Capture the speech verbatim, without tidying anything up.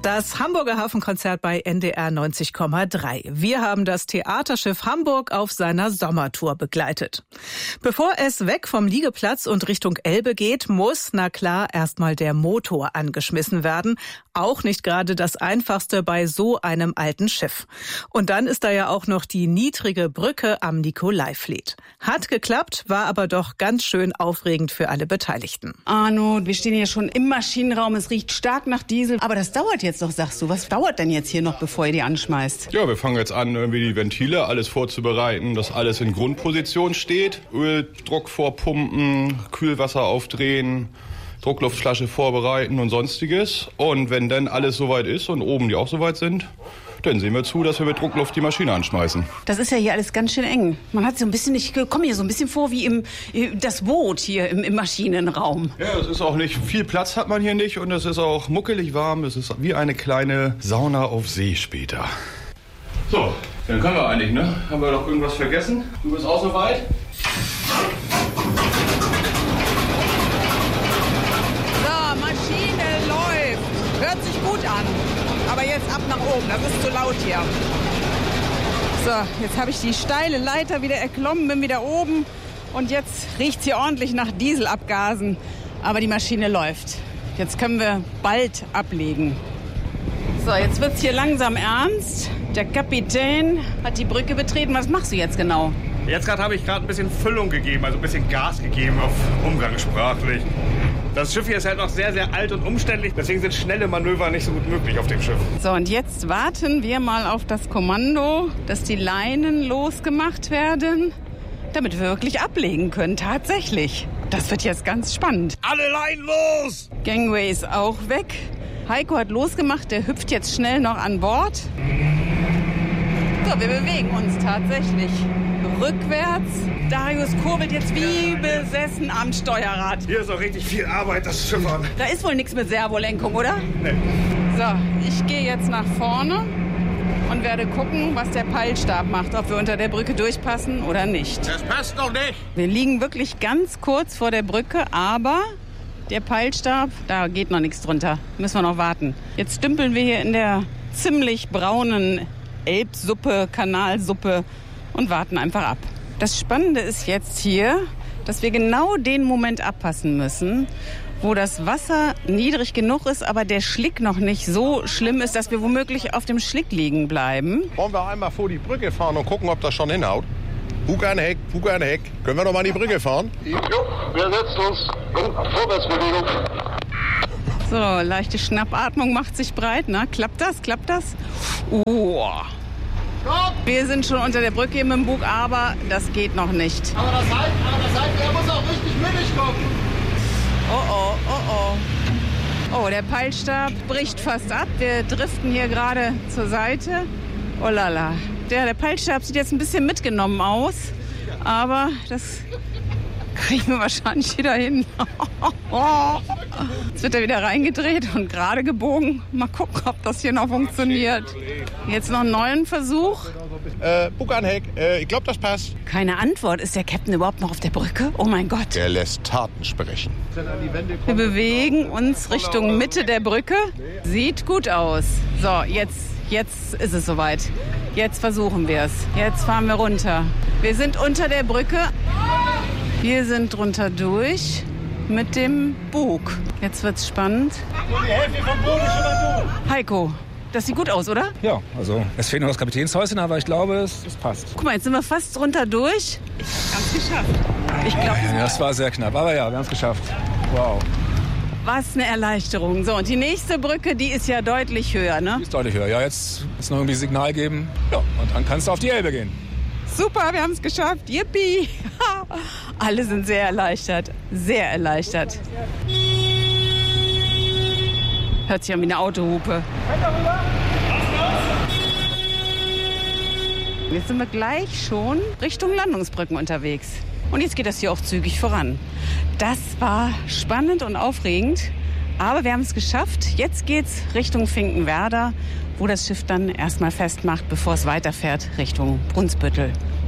Das Hamburger Hafenkonzert bei N D R neunzig Komma drei. Wir haben das Theaterschiff Hamburg auf seiner Sommertour begleitet. Bevor es weg vom Liegeplatz und Richtung Elbe geht, muss, na klar, erstmal der Motor angeschmissen werden. Auch nicht gerade das Einfachste bei so einem alten Schiff. Und dann ist da ja auch noch die niedrige Brücke am Nikolaivliet. Hat geklappt, war aber doch ganz schön aufregend für alle Beteiligten. Arno, wir stehen hier schon im Maschinenraum. Es riecht stark nach Diesel. Aber das dauert jetzt noch, sagst du. Was dauert denn jetzt hier noch, bevor ihr die anschmeißt? Ja, wir fangen jetzt an, irgendwie die Ventile, alles vorzubereiten, dass alles in Grundposition steht. Öldruck vorpumpen, Kühlwasser aufdrehen, Druckluftflasche vorbereiten und sonstiges. Und wenn dann alles soweit ist und oben die auch soweit sind, dann sehen wir zu, dass wir mit Druckluft die Maschine anschmeißen. Das ist ja hier alles ganz schön eng. Man hat so ein bisschen, ich komme hier so ein bisschen vor wie im das Boot hier im, im Maschinenraum. Ja, es ist auch nicht, viel Platz hat man hier nicht und es ist auch muckelig warm. Es ist wie eine kleine Sauna auf See später. So, dann können wir eigentlich, ne? Haben wir doch irgendwas vergessen? Du bist auch soweit? So, Maschine läuft. Hört sich gut an. Aber jetzt ab nach oben, das ist zu laut hier. So, jetzt habe ich die steile Leiter wieder erklommen, bin wieder oben. Und jetzt riecht es hier ordentlich nach Dieselabgasen. Aber die Maschine läuft. Jetzt können wir bald ablegen. So, jetzt wird es hier langsam ernst. Der Kapitän hat die Brücke betreten. Was machst du jetzt genau? Jetzt gerade habe ich gerade ein bisschen Füllung gegeben, also ein bisschen Gas gegeben, auf umgangssprachlich. Das Schiff hier ist halt noch sehr, sehr alt und umständlich. Deswegen sind schnelle Manöver nicht so gut möglich auf dem Schiff. So, und jetzt warten wir mal auf das Kommando, dass die Leinen losgemacht werden, damit wir wirklich ablegen können. Tatsächlich. Das wird jetzt ganz spannend. Alle Leinen los! Gangway ist auch weg. Heiko hat losgemacht, der hüpft jetzt schnell noch an Bord. So, wir bewegen uns tatsächlich rückwärts. Darius kurbelt jetzt wie besessen am Steuerrad. Hier ist auch richtig viel Arbeit, das Schiff an. Da ist wohl nichts mit Servolenkung, oder? Nee. So, ich gehe jetzt nach vorne und werde gucken, was der Peilstab macht, ob wir unter der Brücke durchpassen oder nicht. Das passt noch nicht. Wir liegen wirklich ganz kurz vor der Brücke, aber der Peilstab, da geht noch nichts drunter. Müssen wir noch warten. Jetzt stümpeln wir hier in der ziemlich braunen Elbsuppe, Kanalsuppe und warten einfach ab. Das Spannende ist jetzt hier, dass wir genau den Moment abpassen müssen, wo das Wasser niedrig genug ist, aber der Schlick noch nicht so schlimm ist, dass wir womöglich auf dem Schlick liegen bleiben. Wollen wir einmal vor die Brücke fahren und gucken, ob das schon hinhaut? Bug an Heck, Bug an Heck. Können wir noch mal an die Brücke fahren? Jo, wir setzen uns in Vorwärtsbewegung. So, leichte Schnappatmung macht sich breit. Na, klappt das? Klappt das? Oh. Wir sind schon unter der Brücke hier mit dem Bug, aber das geht noch nicht. Aber das heißt, aber das heißt, er muss auch richtig mittig kommen. Oh, oh, oh, oh. Oh, der Peilstab bricht fast ab. Wir driften hier gerade zur Seite. Oh lala. Der, der Peilstab sieht jetzt ein bisschen mitgenommen aus, aber das kriegen wir wahrscheinlich wieder hin. Jetzt wird er wieder reingedreht und gerade gebogen. Mal gucken, ob das hier noch funktioniert. Jetzt noch einen neuen Versuch. Äh, Bug an Heck, äh, ich glaube, das passt. Keine Antwort. Ist der Captain überhaupt noch auf der Brücke? Oh mein Gott. Der lässt Taten sprechen. Wir bewegen uns Richtung Mitte der Brücke. Sieht gut aus. So, jetzt, jetzt ist es soweit. Jetzt versuchen wir es. Jetzt fahren wir runter. Wir sind unter der Brücke. Wir sind drunter durch mit dem Bug. Jetzt wird's spannend. Die Hälfte vom Boden ist schon mal durch. Heiko, das sieht gut aus, oder? Ja, also es fehlt noch das Kapitänshäuschen, aber ich glaube, es, es passt. Guck mal, jetzt sind wir fast drunter durch. Ich hab's geschafft. Ich glaube, Ja, das war sehr knapp, aber ja, wir haben es geschafft. Wow. was eine Erleichterung. So, und die nächste Brücke, die ist ja deutlich höher, ne? Die ist deutlich höher. Ja, jetzt ist noch irgendwie Signal geben. Ja, und dann kannst du auf die Elbe gehen. Super, wir haben es geschafft. Yippie! Alle sind sehr erleichtert. Sehr erleichtert. Hört sich an wie eine Autohupe. Jetzt sind wir gleich schon Richtung Landungsbrücken unterwegs. Und jetzt geht das hier auch zügig voran. Das war spannend und aufregend. Aber wir haben es geschafft. Jetzt geht's Richtung Finkenwerder, wo das Schiff dann erstmal festmacht, bevor es weiterfährt Richtung Brunsbüttel.